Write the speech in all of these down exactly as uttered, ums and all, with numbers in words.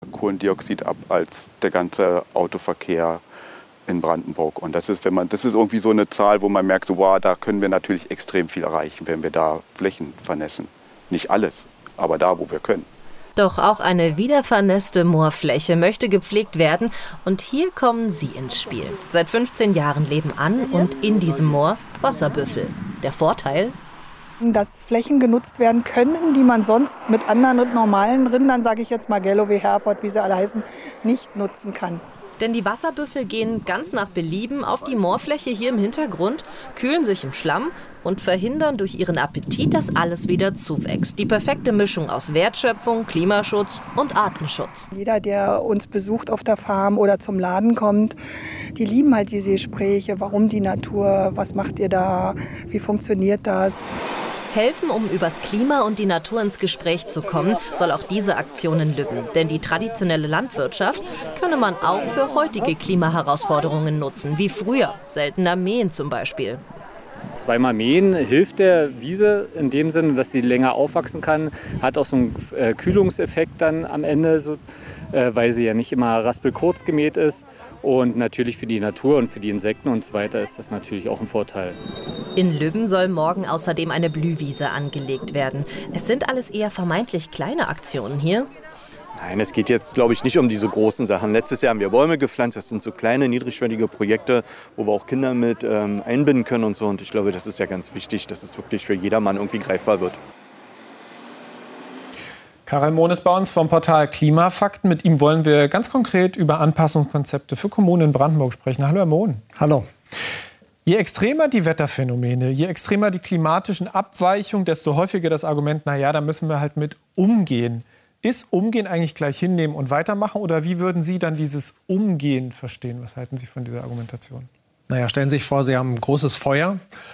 Kohlendioxid ab als der ganze Autoverkehr in Brandenburg. Und das ist, wenn man, das ist irgendwie so eine Zahl, wo man merkt, so, wow, da können wir natürlich extrem viel erreichen, wenn wir da Flächen vernässen. Nicht alles, aber da, wo wir können. Doch auch eine wiedervernässte Moorfläche möchte gepflegt werden. Und hier kommen Sie ins Spiel. Seit fünfzehn Jahren leben an und in diesem Moor Wasserbüffel. Der Vorteil? Dass Flächen genutzt werden können, die man sonst mit anderen normalen Rindern, sage ich jetzt mal Galloway, Herford, wie sie alle heißen, nicht nutzen kann. Denn die Wasserbüffel gehen ganz nach Belieben auf die Moorfläche hier im Hintergrund, kühlen sich im Schlamm und verhindern durch ihren Appetit, dass alles wieder zuwächst. Die perfekte Mischung aus Wertschöpfung, Klimaschutz und Artenschutz. Jeder, der uns besucht auf der Farm oder zum Laden kommt, die lieben halt diese Gespräche. Warum die Natur? Was macht ihr da? Wie funktioniert das? Helfen, um übers Klima und die Natur ins Gespräch zu kommen, soll auch diese Aktion in Lübben. Denn die traditionelle Landwirtschaft könne man auch für heutige Klimaherausforderungen nutzen, wie früher, seltener mähen zum Beispiel. Zweimal mähen hilft der Wiese in dem Sinne, dass sie länger aufwachsen kann, hat auch so einen äh, Kühlungseffekt dann am Ende, so, äh, weil sie ja nicht immer raspelkurz gemäht ist. Und natürlich für die Natur und für die Insekten und so weiter ist das natürlich auch ein Vorteil. In Lübben soll morgen außerdem eine Blühwiese angelegt werden. Es sind alles eher vermeintlich kleine Aktionen hier. Nein, es geht jetzt, glaube ich, nicht um diese großen Sachen. Letztes Jahr haben wir Bäume gepflanzt. Das sind so kleine, niedrigschwellige Projekte, wo wir auch Kinder mit ähm, einbinden können und so. Und ich glaube, das ist ja ganz wichtig, dass es wirklich für jedermann irgendwie greifbar wird. Karel Mohn ist bei uns vom Portal Klimafakten. Mit ihm wollen wir ganz konkret über Anpassungskonzepte für Kommunen in Brandenburg sprechen. Hallo, Herr Mohn. Hallo. Je extremer die Wetterphänomene, je extremer die klimatischen Abweichungen, desto häufiger das Argument, na ja, da müssen wir halt mit umgehen. Ist Umgehen eigentlich gleich hinnehmen und weitermachen? Oder wie würden Sie dann dieses Umgehen verstehen? Was halten Sie von dieser Argumentation? Naja, stellen Sie sich vor, Sie haben ein großes Feuer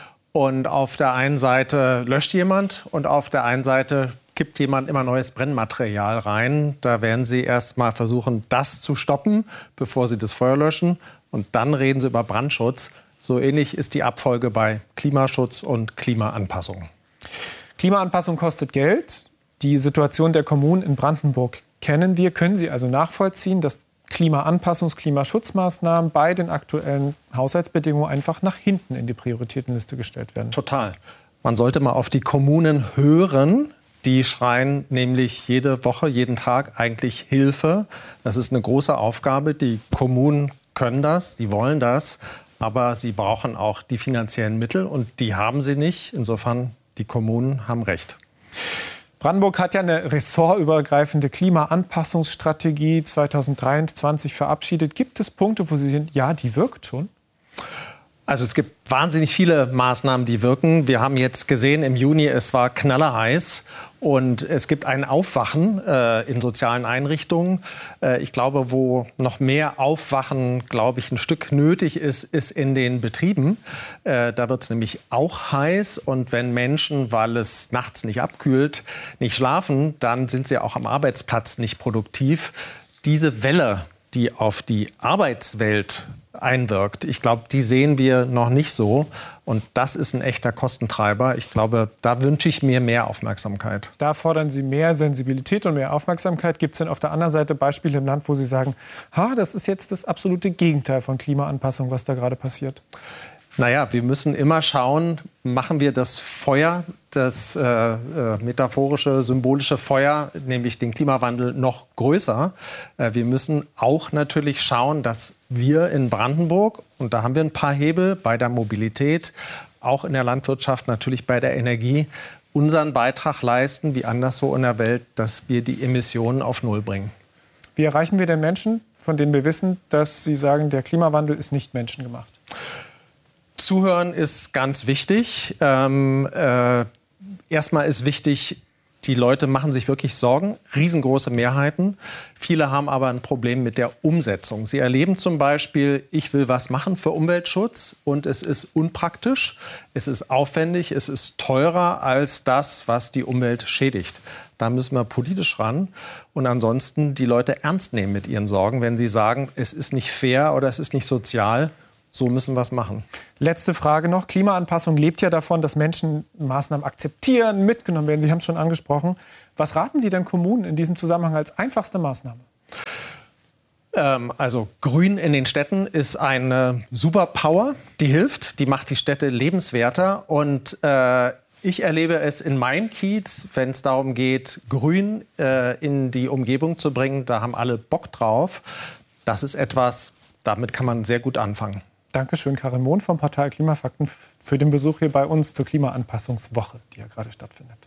und auf der einen Seite löscht jemand und auf der einen Seite kippt jemand immer neues Brennmaterial rein. Da werden Sie erst mal versuchen, das zu stoppen, bevor Sie das Feuer löschen. Und dann reden Sie über Brandschutz. So ähnlich ist die Abfolge bei Klimaschutz und Klimaanpassung. Klimaanpassung kostet Geld. Die Situation der Kommunen in Brandenburg kennen wir. Können Sie also nachvollziehen, dass Klimaanpassungs-, Klimaschutzmaßnahmen bei den aktuellen Haushaltsbedingungen einfach nach hinten in die Prioritätenliste gestellt werden? Total. Man sollte mal auf die Kommunen hören. Die schreien nämlich jede Woche, jeden Tag eigentlich Hilfe. Das ist eine große Aufgabe. Die Kommunen können das, die wollen das, aber sie brauchen auch die finanziellen Mittel und die haben sie nicht. Insofern, die Kommunen haben recht. Brandenburg hat ja eine ressortübergreifende Klimaanpassungsstrategie zweitausenddreiundzwanzig verabschiedet. Gibt es Punkte, wo Sie sehen, ja, die wirkt schon? Also es gibt wahnsinnig viele Maßnahmen, die wirken. Wir haben jetzt gesehen im Juni, es war knallerheiß und es gibt ein Aufwachen äh, in sozialen Einrichtungen. Äh, ich glaube, wo noch mehr Aufwachen, glaube ich, ein Stück nötig ist, ist in den Betrieben. Äh, da wird es nämlich auch heiß und wenn Menschen, weil es nachts nicht abkühlt, nicht schlafen, dann sind sie auch am Arbeitsplatz nicht produktiv. Diese Welle, die auf die Arbeitswelt einwirkt. Ich glaube, die sehen wir noch nicht so. Und das ist ein echter Kostentreiber. Ich glaube, da wünsche ich mir mehr Aufmerksamkeit. Da fordern Sie mehr Sensibilität und mehr Aufmerksamkeit. Gibt es denn auf der anderen Seite Beispiele im Land, wo Sie sagen, ha, das ist jetzt das absolute Gegenteil von Klimaanpassung, was da gerade passiert? Naja, wir müssen immer schauen, machen wir das Feuer, das äh, äh, metaphorische, symbolische Feuer, nämlich den Klimawandel, noch größer. Äh, wir müssen auch natürlich schauen, dass wir in Brandenburg, und da haben wir ein paar Hebel bei der Mobilität, auch in der Landwirtschaft, natürlich bei der Energie, unseren Beitrag leisten, wie anderswo in der Welt, dass wir die Emissionen auf Null bringen. Wie erreichen wir denn Menschen, von denen wir wissen, dass sie sagen, der Klimawandel ist nicht menschengemacht? Zuhören ist ganz wichtig. Ähm, äh, erstmal ist wichtig, die Leute machen sich wirklich Sorgen, riesengroße Mehrheiten. Viele haben aber ein Problem mit der Umsetzung. Sie erleben zum Beispiel, ich will was machen für Umweltschutz und es ist unpraktisch, es ist aufwendig, es ist teurer als das, was die Umwelt schädigt. Da müssen wir politisch ran und ansonsten die Leute ernst nehmen mit ihren Sorgen, wenn sie sagen, es ist nicht fair oder es ist nicht sozial. So müssen wir es machen. Letzte Frage noch. Klimaanpassung lebt ja davon, dass Menschen Maßnahmen akzeptieren, mitgenommen werden. Sie haben es schon angesprochen. Was raten Sie denn Kommunen in diesem Zusammenhang als einfachste Maßnahme? Ähm, also Grün in den Städten ist eine Superpower, die hilft, die macht die Städte lebenswerter. Und äh, ich erlebe es in meinem Kiez, wenn es darum geht, Grün äh, in die Umgebung zu bringen, da haben alle Bock drauf. Das ist etwas, damit kann man sehr gut anfangen. Dankeschön, Karin Mohn vom Portal Klimafakten, für den Besuch hier bei uns zur Klimaanpassungswoche, die ja gerade stattfindet.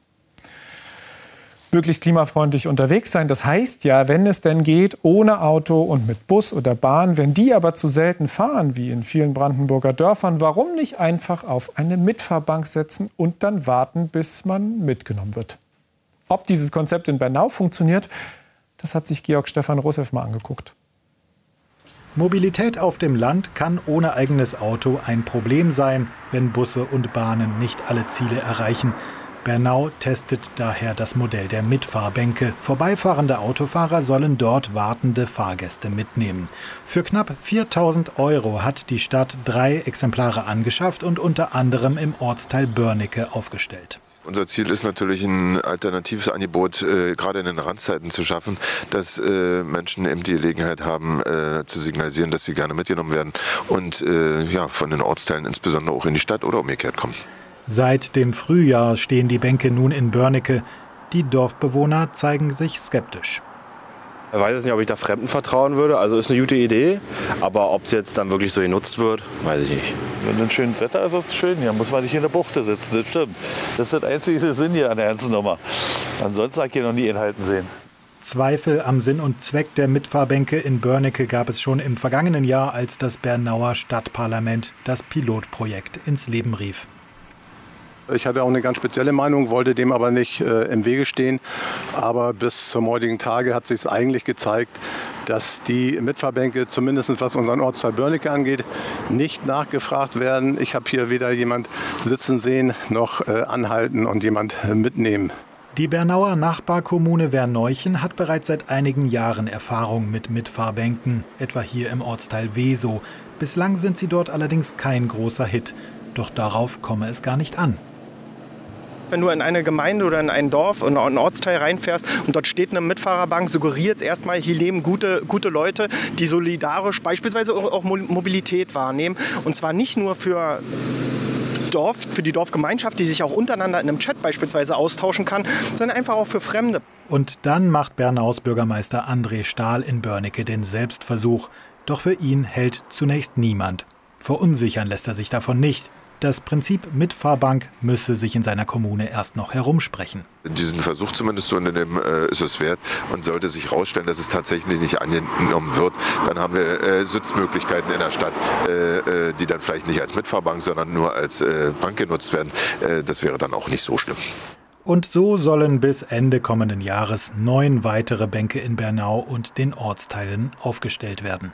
Möglichst klimafreundlich unterwegs sein, das heißt ja, wenn es denn geht, ohne Auto und mit Bus oder Bahn. Wenn die aber zu selten fahren, wie in vielen Brandenburger Dörfern, warum nicht einfach auf eine Mitfahrbank setzen und dann warten, bis man mitgenommen wird? Ob dieses Konzept in Bernau funktioniert, das hat sich Georg Stefan Roseff mal angeguckt. Mobilität auf dem Land kann ohne eigenes Auto ein Problem sein, wenn Busse und Bahnen nicht alle Ziele erreichen. Bernau testet daher das Modell der Mitfahrbänke. Vorbeifahrende Autofahrer sollen dort wartende Fahrgäste mitnehmen. Für knapp viertausend Euro hat die Stadt drei Exemplare angeschafft und unter anderem im Ortsteil Börnecke aufgestellt. Unser Ziel ist natürlich, ein alternatives Angebot äh, gerade in den Randzeiten zu schaffen, dass äh, Menschen eben die Gelegenheit haben, äh, zu signalisieren, dass sie gerne mitgenommen werden und äh, ja, von den Ortsteilen insbesondere auch in die Stadt oder umgekehrt kommen. Seit dem Frühjahr stehen die Bänke nun in Börnecke. Die Dorfbewohner zeigen sich skeptisch. Ich weiß nicht, ob ich da Fremden vertrauen würde. Also ist eine gute Idee. Aber ob es jetzt dann wirklich so genutzt wird, weiß ich nicht. Wenn ein schönes Wetter ist, ist es schön. Hier muss man nicht in der Buchte sitzen. Das stimmt. Das ist der einzige Sinn hier an der ganzen Nummer. Ansonsten habe ich hier noch nie Inhalten sehen. Zweifel am Sinn und Zweck der Mitfahrbänke in Börnecke gab es schon im vergangenen Jahr, als das Bernauer Stadtparlament das Pilotprojekt ins Leben rief. Ich hatte auch eine ganz spezielle Meinung, wollte dem aber nicht äh, im Wege stehen. Aber bis zum heutigen Tage hat sich eigentlich gezeigt, dass die Mitfahrbänke, zumindest was unseren Ortsteil Börnecke angeht, nicht nachgefragt werden. Ich habe hier weder jemand sitzen sehen, noch äh, anhalten und jemand äh, mitnehmen. Die Bernauer Nachbarkommune Verneuchen hat bereits seit einigen Jahren Erfahrung mit Mitfahrbänken, etwa hier im Ortsteil Wesow. Bislang sind sie dort allerdings kein großer Hit. Doch darauf komme es gar nicht an. Wenn du in eine Gemeinde oder in ein Dorf oder einen Ortsteil reinfährst und dort steht eine Mitfahrerbank, suggeriert es erstmal, hier leben gute, gute Leute, die solidarisch beispielsweise auch Mobilität wahrnehmen. Und zwar nicht nur für Dorf, für die Dorfgemeinschaft, die sich auch untereinander in einem Chat beispielsweise austauschen kann, sondern einfach auch für Fremde. Und dann macht Bernaus Bürgermeister André Stahl in Börnecke den Selbstversuch. Doch für ihn hält zunächst niemand. Verunsichern lässt er sich davon nicht. Das Prinzip Mitfahrbank müsse sich in seiner Kommune erst noch herumsprechen. Diesen Versuch zumindest zu unternehmen, äh, ist es wert. Und sollte sich herausstellen, dass es tatsächlich nicht angenommen wird, dann haben wir äh, Sitzmöglichkeiten in der Stadt, äh, die dann vielleicht nicht als Mitfahrbank, sondern nur als äh, Bank genutzt werden. Äh, das wäre dann auch nicht so schlimm. Und so sollen bis Ende kommenden Jahres neun weitere Bänke in Bernau und den Ortsteilen aufgestellt werden.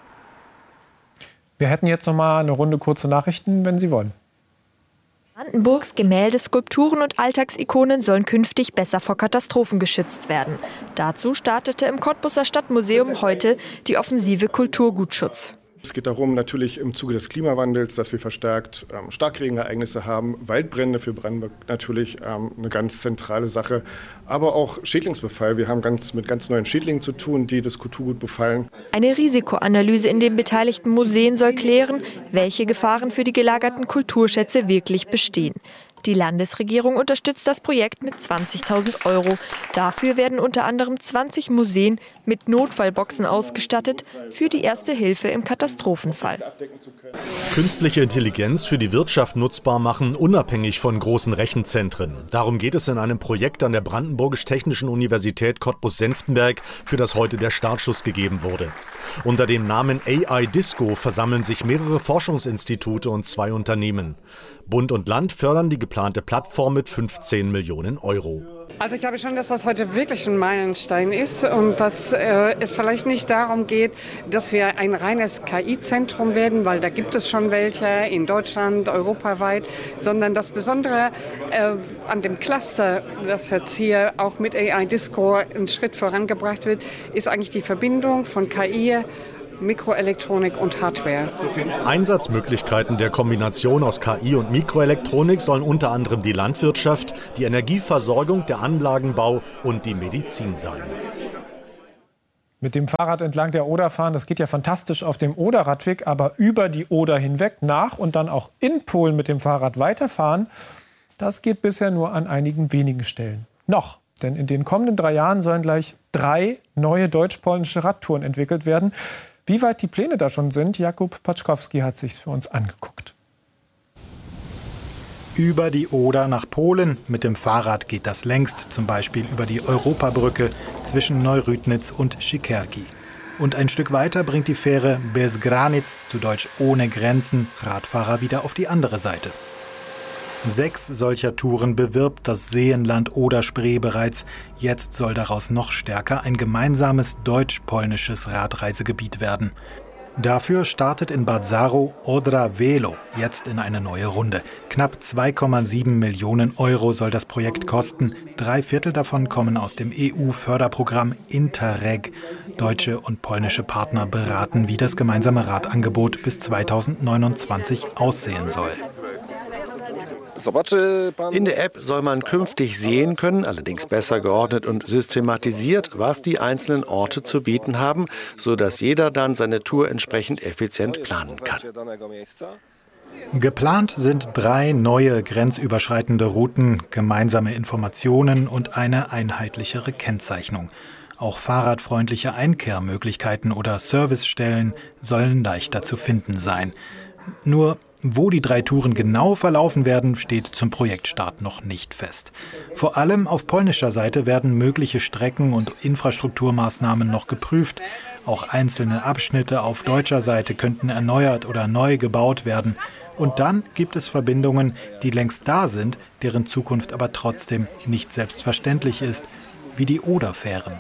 Wir hätten jetzt noch mal eine Runde kurze Nachrichten, wenn Sie wollen. Brandenburgs Gemälde, Skulpturen und Alltagsikonen sollen künftig besser vor Katastrophen geschützt werden. Dazu startete im Cottbuser Stadtmuseum heute die Offensive Kulturgutschutz. Es geht darum, natürlich im Zuge des Klimawandels, dass wir verstärkt ähm, Starkregenereignisse haben. Waldbrände für Brandenburg natürlich ähm, eine ganz zentrale Sache. Aber auch Schädlingsbefall. Wir haben ganz, mit ganz neuen Schädlingen zu tun, die das Kulturgut befallen. Eine Risikoanalyse in den beteiligten Museen soll klären, welche Gefahren für die gelagerten Kulturschätze wirklich bestehen. Die Landesregierung unterstützt das Projekt mit zwanzigtausend Euro. Dafür werden unter anderem zwanzig Museen mit Notfallboxen ausgestattet für die erste Hilfe im Katastrophenfall. Künstliche Intelligenz für die Wirtschaft nutzbar machen, unabhängig von großen Rechenzentren. Darum geht es in einem Projekt an der Brandenburgisch-Technischen Universität Cottbus-Senftenberg, für das heute der Startschuss gegeben wurde. Unter dem Namen A I Disco versammeln sich mehrere Forschungsinstitute und zwei Unternehmen. Bund und Land fördern die geplante Plattform mit fünfzehn Millionen Euro. Also ich glaube schon, dass das heute wirklich ein Meilenstein ist und dass äh, es vielleicht nicht darum geht, dass wir ein reines K I-Zentrum werden, weil da gibt es schon welche in Deutschland, europaweit, sondern das Besondere äh, an dem Cluster, das jetzt hier auch mit A I Disco einen Schritt vorangebracht wird, ist eigentlich die Verbindung von K I, Mikroelektronik und Hardware. Einsatzmöglichkeiten der Kombination aus K I und Mikroelektronik sollen unter anderem die Landwirtschaft, die Energieversorgung, der Anlagenbau und die Medizin sein. Mit dem Fahrrad entlang der Oder fahren, das geht ja fantastisch auf dem Oder-Radweg, aber über die Oder hinweg, nach und dann auch in Polen mit dem Fahrrad weiterfahren, das geht bisher nur an einigen wenigen Stellen. Noch, denn in den kommenden drei Jahren sollen gleich drei neue deutsch-polnische Radtouren entwickelt werden. Wie weit die Pläne da schon sind, Jakub Paczkowski hat sich's für uns angeguckt. Über die Oder nach Polen. Mit dem Fahrrad geht das längst, zum Beispiel über die Europabrücke zwischen Neurüdnitz und Schikerki. Und ein Stück weiter bringt die Fähre Bez Granic, zu Deutsch ohne Grenzen, Radfahrer wieder auf die andere Seite. Sechs solcher Touren bewirbt das Seenland Oder-Spree bereits. Jetzt soll daraus noch stärker ein gemeinsames deutsch-polnisches Radreisegebiet werden. Dafür startet in Bad Saro Odra Velo jetzt in eine neue Runde. Knapp zwei Komma sieben Millionen Euro soll das Projekt kosten. Drei Viertel davon kommen aus dem E U-Förderprogramm Interreg. Deutsche und polnische Partner beraten, wie das gemeinsame Radangebot bis zweitausendneunundzwanzig aussehen soll. In der App soll man künftig sehen können, allerdings besser geordnet und systematisiert, was die einzelnen Orte zu bieten haben, sodass jeder dann seine Tour entsprechend effizient planen kann. Geplant sind drei neue grenzüberschreitende Routen, gemeinsame Informationen und eine einheitlichere Kennzeichnung. Auch fahrradfreundliche Einkehrmöglichkeiten oder Servicestellen sollen leichter zu finden sein. Nur wo die drei Touren genau verlaufen werden, steht zum Projektstart noch nicht fest. Vor allem auf polnischer Seite werden mögliche Strecken und Infrastrukturmaßnahmen noch geprüft. Auch einzelne Abschnitte auf deutscher Seite könnten erneuert oder neu gebaut werden. Und dann gibt es Verbindungen, die längst da sind, deren Zukunft aber trotzdem nicht selbstverständlich ist, wie die Oderfähren.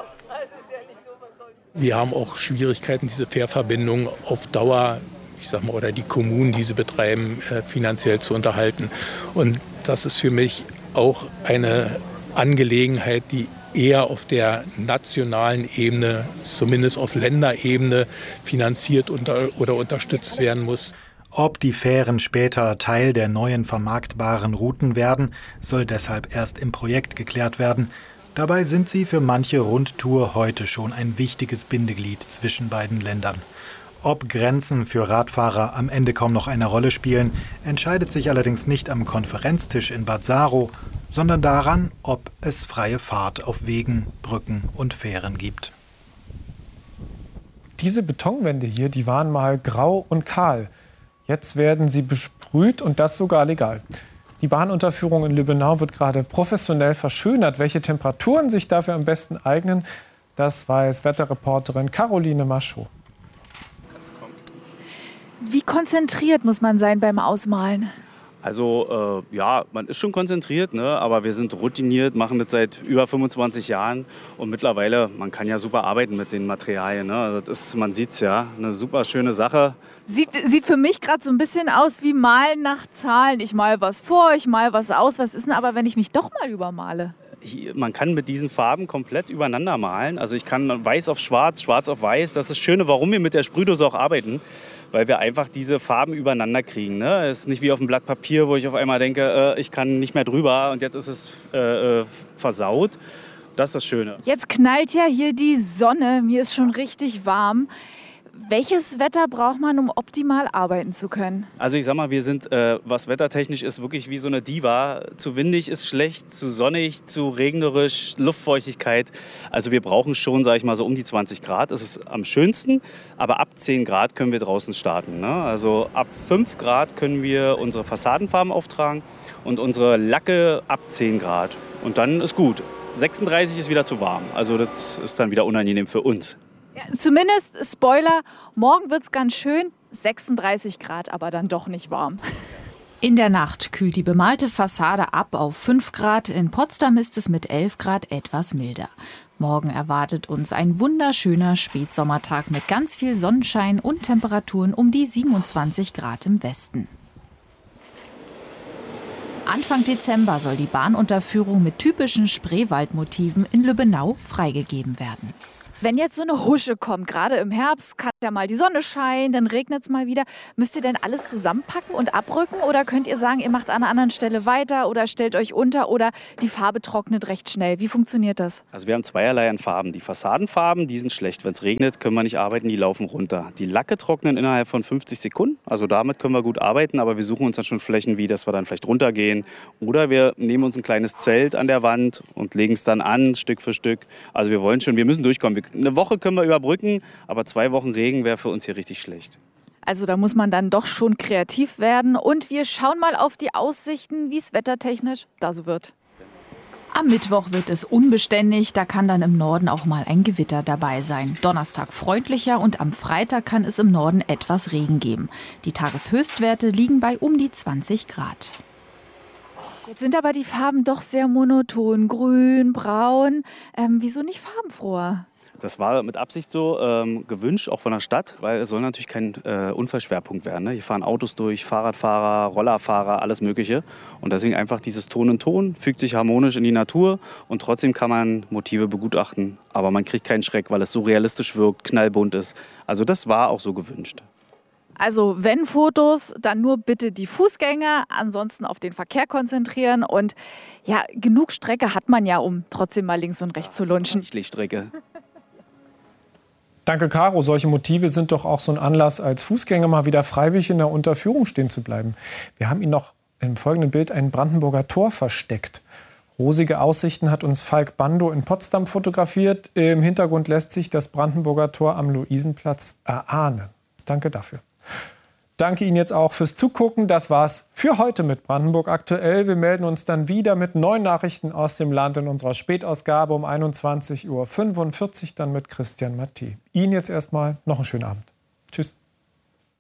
Wir haben auch Schwierigkeiten, diese Fährverbindungen auf Dauer, ich sag mal, oder die Kommunen, die sie betreiben, äh, finanziell zu unterhalten. Und das ist für mich auch eine Angelegenheit, die eher auf der nationalen Ebene, zumindest auf Länderebene, finanziert unter, oder unterstützt werden muss. Ob die Fähren später Teil der neuen vermarktbaren Routen werden, soll deshalb erst im Projekt geklärt werden. Dabei sind sie für manche Rundtour heute schon ein wichtiges Bindeglied zwischen beiden Ländern. Ob Grenzen für Radfahrer am Ende kaum noch eine Rolle spielen, entscheidet sich allerdings nicht am Konferenztisch in Bad Saro, sondern daran, ob es freie Fahrt auf Wegen, Brücken und Fähren gibt. Diese Betonwände hier, die waren mal grau und kahl. Jetzt werden sie besprüht und das sogar legal. Die Bahnunterführung in Lübbenau wird gerade professionell verschönert. Welche Temperaturen sich dafür am besten eignen, das weiß Wetterreporterin Caroline Maschot. Wie konzentriert muss man sein beim Ausmalen? Also äh, ja, man ist schon konzentriert, ne? Aber wir sind routiniert, machen das seit über fünfundzwanzig Jahren und mittlerweile, man kann ja super arbeiten mit den Materialien. Ne? Also das ist, man sieht es ja, eine super schöne Sache. Sieht, sieht für mich gerade so ein bisschen aus wie Malen nach Zahlen. Ich mal was vor, ich mal was aus. Was ist denn aber, wenn ich mich doch mal übermale? Hier, man kann mit diesen Farben komplett übereinander malen. Also ich kann weiß auf schwarz, schwarz auf weiß. Das ist das Schöne, warum wir mit der Sprühdose auch arbeiten. Weil wir einfach diese Farben übereinander kriegen. Ne? Es ist nicht wie auf einem Blatt Papier, wo ich auf einmal denke, äh, ich kann nicht mehr drüber und jetzt ist es äh, versaut. Das ist das Schöne. Jetzt knallt ja hier die Sonne. Mir ist schon richtig warm. Welches Wetter braucht man, um optimal arbeiten zu können? Also ich sag mal, wir sind, äh, was wettertechnisch ist, wirklich wie so eine Diva. Zu windig ist schlecht, zu sonnig, zu regnerisch, Luftfeuchtigkeit. Also wir brauchen schon, sag ich mal, so um die zwanzig Grad. Das ist am schönsten, aber ab zehn Grad können wir draußen starten. Ne? Also ab fünf Grad können wir unsere Fassadenfarben auftragen und unsere Lacke ab zehn Grad. Und dann ist gut. sechsunddreißig ist wieder zu warm. Also das ist dann wieder unangenehm für uns. Ja, zumindest, Spoiler, morgen wird es ganz schön, sechsunddreißig Grad, aber dann doch nicht warm. In der Nacht kühlt die bemalte Fassade ab auf fünf Grad. In Potsdam ist es mit elf Grad etwas milder. Morgen erwartet uns ein wunderschöner Spätsommertag mit ganz viel Sonnenschein und Temperaturen um die siebenundzwanzig Grad im Westen. Anfang Dezember soll die Bahnunterführung mit typischen Spreewaldmotiven in Lübbenau freigegeben werden. Wenn jetzt so eine Husche kommt, gerade im Herbst, kann ja mal die Sonne scheinen, dann regnet es mal wieder. Müsst ihr denn alles zusammenpacken und abrücken oder könnt ihr sagen, ihr macht an einer anderen Stelle weiter oder stellt euch unter oder die Farbe trocknet recht schnell? Wie funktioniert das? Also wir haben zweierlei an Farben. Die Fassadenfarben, die sind schlecht. Wenn es regnet, können wir nicht arbeiten, die laufen runter. Die Lacke trocknen innerhalb von fünfzig Sekunden. Also damit können wir gut arbeiten, aber wir suchen uns dann schon Flächen, wie dass wir dann vielleicht runtergehen. Oder wir nehmen uns ein kleines Zelt an der Wand und legen es dann an, Stück für Stück. Also wir wollen schon, wir müssen durchkommen. Wir, eine Woche können wir überbrücken, aber zwei Wochen Regen wäre für uns hier richtig schlecht. Also da muss man dann doch schon kreativ werden. Und wir schauen mal auf die Aussichten, wie es wettertechnisch da so wird. Am Mittwoch wird es unbeständig, da kann dann im Norden auch mal ein Gewitter dabei sein. Donnerstag freundlicher und am Freitag kann es im Norden etwas Regen geben. Die Tageshöchstwerte liegen bei um die zwanzig Grad. Jetzt sind aber die Farben doch sehr monoton, grün, braun. Ähm, wieso nicht farbenfroher? Das war mit Absicht so ähm, gewünscht, auch von der Stadt, weil es soll natürlich kein äh, Unfallschwerpunkt werden. Ne? Hier fahren Autos durch, Fahrradfahrer, Rollerfahrer, alles Mögliche. Und deswegen einfach dieses Ton in Ton, fügt sich harmonisch in die Natur und trotzdem kann man Motive begutachten. Aber man kriegt keinen Schreck, weil es so realistisch wirkt, knallbunt ist. Also das war auch so gewünscht. Also wenn Fotos, dann nur bitte die Fußgänger, ansonsten auf den Verkehr konzentrieren. Und ja, genug Strecke hat man ja, um trotzdem mal links und rechts zu lunchen. Lichtstrecke. Danke, Caro. Solche Motive sind doch auch so ein Anlass, als Fußgänger mal wieder freiwillig in der Unterführung stehen zu bleiben. Wir haben Ihnen noch im folgenden Bild ein Brandenburger Tor versteckt. Rosige Aussichten hat uns Falk Bando in Potsdam fotografiert. Im Hintergrund lässt sich das Brandenburger Tor am Luisenplatz erahnen. Danke dafür. Danke Ihnen jetzt auch fürs Zugucken. Das war's für heute mit Brandenburg aktuell. Wir melden uns dann wieder mit neuen Nachrichten aus dem Land in unserer Spätausgabe um einundzwanzig Uhr fünfundvierzig, dann mit Christian Matthä. Ihnen jetzt erstmal noch einen schönen Abend. Tschüss.